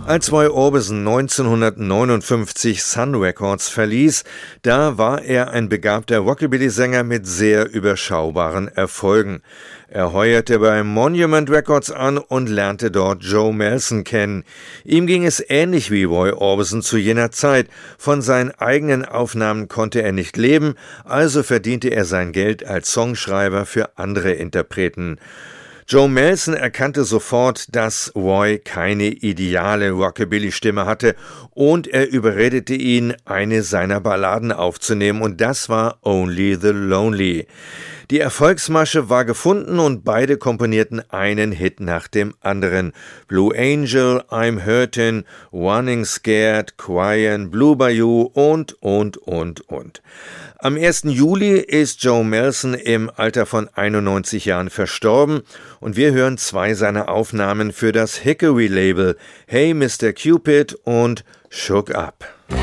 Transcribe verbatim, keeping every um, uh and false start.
Als Roy Orbison neunzehnhundertneunundfünfzig Sun Records verließ, da war er ein begabter Rockabilly-Sänger mit sehr überschaubaren Erfolgen. Er heuerte bei Monument Records an und lernte dort Joe Melson kennen. Ihm ging es ähnlich wie Roy Orbison zu jener Zeit. Von seinen eigenen Aufnahmen konnte er nicht leben, also verdiente er sein Geld als Songschreiber für andere Interpreten. Joe Melson erkannte sofort, dass Roy keine ideale Rockabilly-Stimme hatte und er überredete ihn, eine seiner Balladen aufzunehmen, und das war Only the Lonely. Die Erfolgsmasche war gefunden und beide komponierten einen Hit nach dem anderen. Blue Angel, I'm Hurtin', Running Scared, Cryin', Blue Bayou und, und, und, und. Am ersten Juli ist Joe Melson im Alter von einundneunzig Jahren verstorben und wir hören zwei seiner Aufnahmen für das Hickory-Label, Hey Mister Cupid und Shook Up.